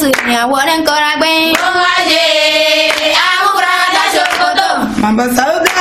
sunya wonen kora gbe. Omaje, amu brada sokoto. Mamba sauga